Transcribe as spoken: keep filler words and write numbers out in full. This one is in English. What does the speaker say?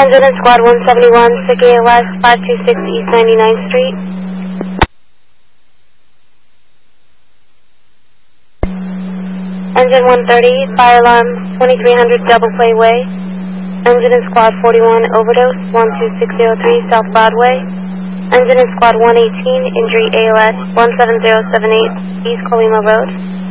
Engine in Squad one seventy-one, Sigay West, five two six East ninety-ninth Street. Engine one thirty, fire alarm, twenty-three hundred Double Play Way. Engine in Squad forty-one, overdose, one two six zero three South Broadway. Engine in Squad one eighteen, injury A L S, one seven zero seven eight East Colima Road.